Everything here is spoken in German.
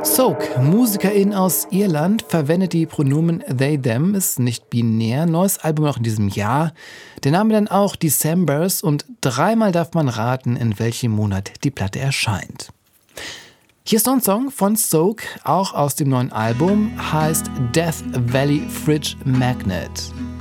Soak, Musikerin aus Irland, verwendet die Pronomen they, them, ist nicht binär. Neues Album noch in diesem Jahr. Der Name dann auch Decembers und dreimal darf man raten, in welchem Monat die Platte erscheint. Hier ist noch ein Song von Soak, auch aus dem neuen Album, heißt Death Valley Fridge Magnet.